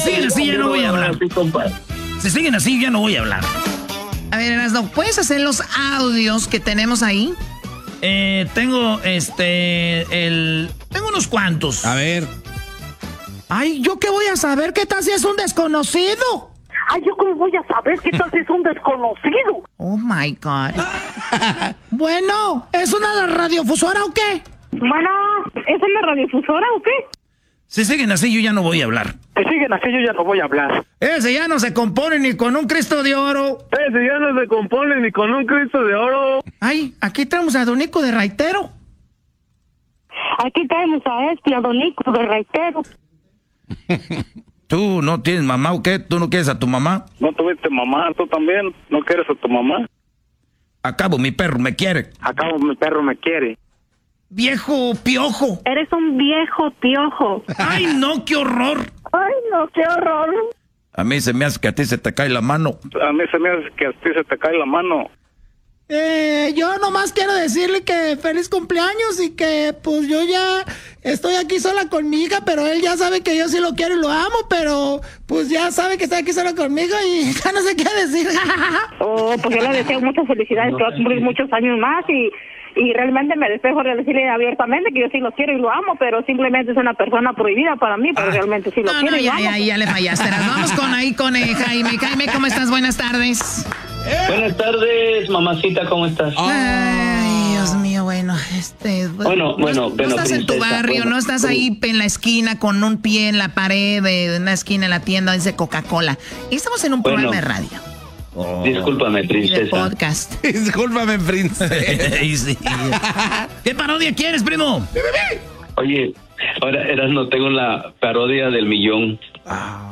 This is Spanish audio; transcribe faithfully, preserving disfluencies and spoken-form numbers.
siguen así ya no voy a hablar. Si siguen así ya no voy a hablar. A ver, Erasno, ¿puedes hacer los audios que tenemos ahí? Eh, tengo este, el... Tengo unos cuantos. A ver. Ay, ¿yo qué voy a saber? ¿Qué tal si es un desconocido? Ay, ¿yo cómo voy a saber qué tal si es un desconocido? Oh, my God. Bueno, ¿es una radiofusora o qué? Bueno, ¿es una radiofusora o qué? Si siguen así, yo ya no voy a hablar. Si siguen así, yo ya no voy a hablar. Ese ya no se compone ni con un Cristo de oro. Ese ya no se compone ni con un Cristo de oro. Ay, aquí tenemos a Donico de Raitero. Aquí tenemos a este, a Donico de Raitero. ¿Tú no tienes mamá o qué? ¿Tú no quieres a tu mamá? ¿No tuviste mamá? ¿Tú también? ¿No quieres a tu mamá? Acabo, mi perro me quiere. Acabo, mi perro me quiere. Viejo piojo. Eres un viejo piojo. Ay, no, qué horror. Ay, no, qué horror. A mí se me hace que a ti se te cae la mano. A mí se me hace que a ti se te cae la mano. Eh, yo nomás quiero decirle que feliz cumpleaños y que pues yo ya estoy aquí sola con mi hija, pero él ya sabe que yo sí lo quiero y lo amo, pero pues ya sabe que está aquí sola conmigo y ya no sé qué decir. Oh, pues yo le deseo muchas felicidades, que va a cumplir muchos años más y... Y realmente me despejo de decirle abiertamente que yo sí lo quiero y lo amo, pero simplemente es una persona prohibida para mí, pero ah, realmente sí lo no, quiero no, y ya, lo amo. Ya, ya le fallaste. Vamos con ahí con eh, Jaime. Jaime, ¿cómo estás? Buenas tardes. Buenas tardes, mamacita, ¿cómo estás? Ay, Dios mío, bueno, este... Bueno, no, bueno, no, bueno, no estás princesa, en tu barrio, bueno, no estás ahí en la esquina con un pie en la pared de una esquina en la tienda, dice Coca-Cola. Estamos en un bueno, programa de radio. Oh. Discúlpame, princesa. Y de podcast. Discúlpame, princesa. Sí. ¿Qué parodia quieres, primo? Oye, ahora eras no tengo la parodia del millón. Ah.